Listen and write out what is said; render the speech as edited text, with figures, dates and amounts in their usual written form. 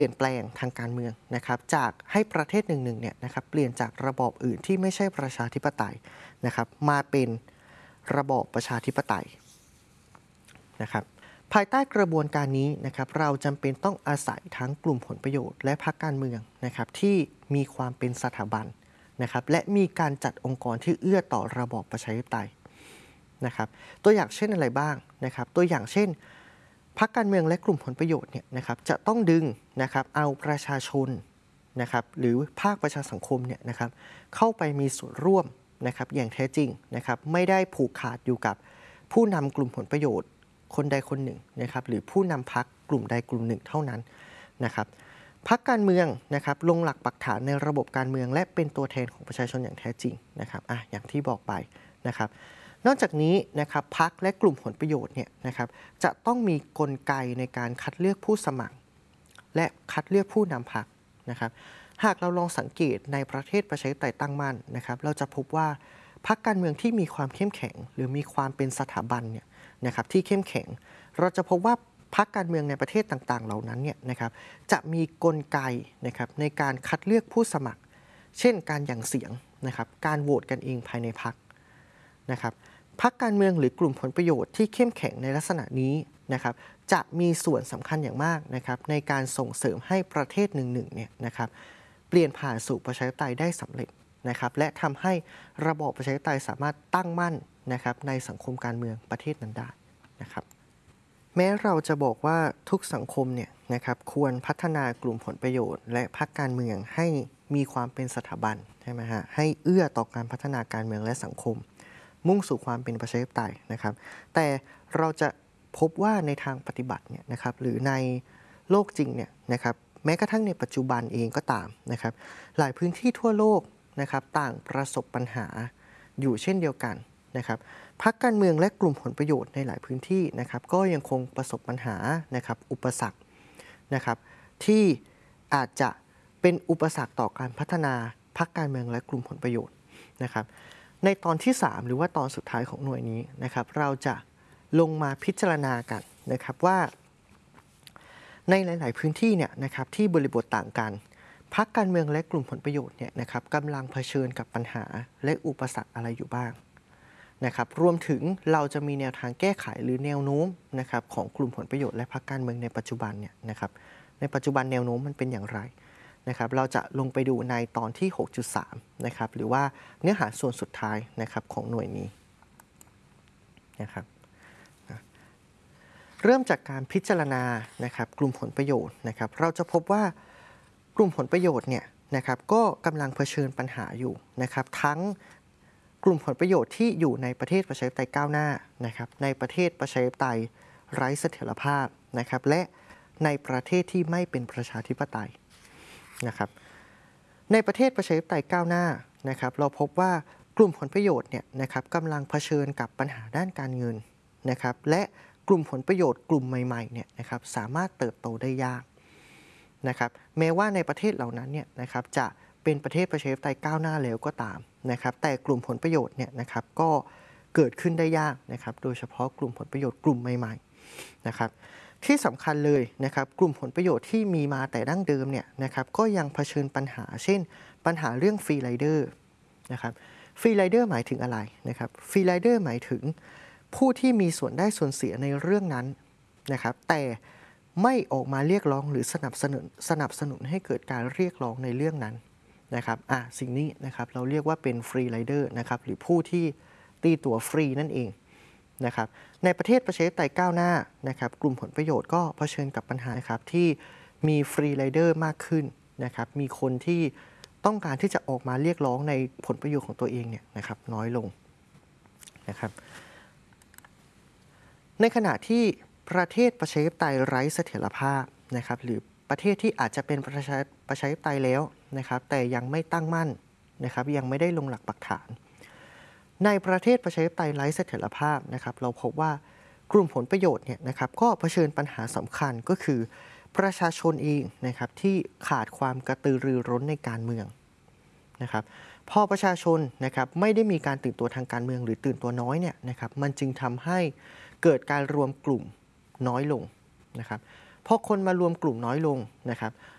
เปลี่ยนแปลงทางการเมืองนะครับจากให้ประเทศหนึ่งเนี่ยนะครับเปลี่ยนจากระบอบอื่นที่ไม่ใช่ประชาธิปไตยนะครับมาเป็นระบอบประชาธิปไตยนะครับภายใต้กระบวนการนี้นะครับเราจำเป็นต้องอาศัยทั้งกลุ่มผลประโยชน์และพรรคการเมืองนะครับที่มีความเป็นสถาบันนะครับและมีการจัดองค์กรที่เอื้อต่อระบอบประชาธิปไตยนะครับตัวอย่างเช่นอะไรบ้างนะครับตัวอย่างเช่น พรรคการเมืองและกลุ่มผลประโยชน์เนี่ยนะครับจะต้องดึงนะครับเอาประชาชนนะครับหรือภาคประชาสังคมเนี่ยนะครับเข้าไปมีส่วนร่วมนะครับอย่างแท้จริงนะครับไม่ได้ผูกขาดอยู่กับผู้นำกลุ่มผลประโยชน์คนใดคนหนึ่งนะครับหรือผู้นำพรรคกลุ่มใดกลุ่มหนึ่งเท่านั้นนะครับพรรคการเมืองนะครับลงหลักปักฐานในระบบการเมืองและเป็นตัวแทนของประชาชนอย่างแท้จริงนะครับอย่างที่บอกไปนะครับ นอกจากนี้นะครับพรรคและกลุ่มผลประโยชน์เนี่ยนะครับจะต้องมีกลไกในการคัดเลือกผู้สมัครและคัดเลือกผู้นำพรรคนะครับหากเราลองสังเกตในประเทศประชาธิปไตยตั้งมั่นนะครับเราจะพบว่าพรรคการเมืองที่มีความเข้มแข็งหรือมีความเป็นสถาบันเนี่ยนะครับที่เข้มแข็งเราจะพบว่าพรรคการเมืองในประเทศต่างๆเหล่านั้นเนี่ยนะครับจะมีกลไกนะครับในการคัดเลือกผู้สมัครเช่นการหยั่งเสียงนะครับการโหวตกันเองภายในพรรคนะครับ พรรคการเมืองหรือกลุ่มผลประโยชน์ที่เข้มแข็งในลักษณะนี้นะครับจะมีส่วนสำคัญอย่างมากนะครับในการส่งเสริมให้ประเทศหนึ่งๆเนี่ยนะครับเปลี่ยนผ่านสู่ประชาธิปไตยได้สำเร็จนะครับและทำให้ระบอบประชาธิปไตยสามารถตั้งมั่นนะครับในสังคมการเมืองประเทศนั้นได้นะครับแม้เราจะบอกว่าทุกสังคมเนี่ยนะครับควรพัฒนากลุ่มผลประโยชน์และพรรคการเมืองให้มีความเป็นสถาบันใช่ไหมฮะให้เอื้อต่อการพัฒนาการเมืองและสังคม มุ่งสู่ความเป็นประชาธิปไตยนะครับแต่เราจะพบว่าในทางปฏิบัติเนี่ยนะครับหรือในโลกจริงเนี่ยนะครับแม้กระทั่งในปัจจุบันเองก็ตามนะครับหลายพื้นที่ทั่วโลกนะครับต่างประสบปัญหาอยู่เช่นเดียวกันนะครับพรรคการเมืองและกลุ่มผลประโยชน์ในหลายพื้นที่นะครับก็ยังคงประสบปัญหานะครับอุปสรรคนะครับที่อาจจะเป็นอุปสรรคต่อการพัฒนาพรรคการเมืองและกลุ่มผลประโยชน์นะครับ ในตอนที่3หรือว่าตอนสุดท้ายของหน่วยนี้นะครับเราจะลงมาพิจารณากันนะครับว่าในหลายๆพื้นที่เนี่ยนะครับที่บริบทต่างกันพรรคการเมืองและกลุ่มผลประโยชน์เนี่ยนะครับกำลังเผชิญกับปัญหาและอุปสรรคอะไรอยู่บ้างนะครับรวมถึงเราจะมีแนวทางแก้ไขหรือแนวโน้มนะครับของกลุ่มผลประโยชน์และพรรคการเมืองในปัจจุบันเนี่ยนะครับในปัจจุบันแนวโน้มมันเป็นอย่างไร นะครับเราจะลงไปดูในตอนที่ 6.3 นะครับหรือว่าเนื้อหาส่วนสุดท้ายนะครับของหน่วยนี้นะครับเริ่มจากการพิจารณานะครับกลุ่มผลประโยชน์นะครับเราจะพบว่ากลุ่มผลประโยชน์เนี่ยนะครับก็กำลังเผชิญปัญหาอยู่นะครับทั้งกลุ่มผลประโยชน์ที่อยู่ในประเทศประชาธิปไตยก้าวหน้านะครับในประเทศประชาธิปไตยไร้เสถียรภาพนะครับและในประเทศที่ไม่เป็นประชาธิปไตย นะครับในประเทศประชาธิปไตยก้าวหน้านะครับเราพบว่ากลุ่มผลประโยชน์เนี่ยนะครับกำลังเผชิญกับปัญหาด้านการเงินนะครับและกลุ่มผลประโยชน์กลุ่มใหม่ๆเนี่ยนะครับสามารถเติบโตได้ยากนะครับแม้ว่าในประเทศเหล่านั้นเนี่ยนะครับจะเป็นประเทศประชาธิปไตยก้าวหน้าแล้วก็ตามนะครับแต่กลุ่มผลประโยชน์เนี่ยนะครับก็เกิดขึ้นได้ยากนะครับโดยเฉพาะกลุ่มผลประโยชน์กลุ่มใหม่ๆนะครับ ที่สำคัญเลยนะครับกลุ่มผลประโยชน์ที่มีมาแต่ดั้งเดิมเนี่ยนะครับก็ยังเผชิญปัญหาเช่นปัญหาเรื่องฟรีไรเดอร์นะครับฟรีไรเดอร์หมายถึงอะไรนะครับฟรีไรเดอร์หมายถึงผู้ที่มีส่วนได้ส่วนเสียในเรื่องนั้นนะครับแต่ไม่ออกมาเรียกร้องหรือสนับสนุนให้เกิดการเรียกร้องในเรื่องนั้นนะครับสิ่งนี้นะครับเราเรียกว่าเป็นฟรีไรเดอร์นะครับหรือผู้ที่ตีตั๋วฟรีนั่นเอง นะครับในประเทศประชาธิปไตยก้าวหน้านะครับกลุ่มผลประโยชน์ก็เผชิญกับปัญหาครับที่มีฟรีไรเดอร์มากขึ้นนะครับมีคนที่ต้องการที่จะออกมาเรียกร้องในผลประโยชน์ของตัวเองเนี่ยนะครับน้อยลงนะครับในขณะที่ประเทศประชาธิปไตยไร้เสถียรภาพนะครับหรือประเทศที่อาจจะเป็นประชาธิปไตยแล้วนะครับแต่ยังไม่ตั้งมั่นนะครับยังไม่ได้ลงหลักปักฐาน ในประเทศประชาธิปไตยไร้เสถียรภาพนะครับเราพบว่ากลุ่มผลประโยชน์เนี่ยนะครับก็เผชิญปัญหาสำคัญก็คือประชาชนเองนะครับที่ขาดความกระตือรือร้นในการเมืองนะครับพอประชาชนนะครับไม่ได้มีการตื่นตัวทางการเมืองหรือตื่นตัวน้อยเนี่ยนะครับมันจึงทำให้เกิดการรวมกลุ่มน้อยลงนะครับพอคนมารวมกลุ่มน้อยลงนะครับ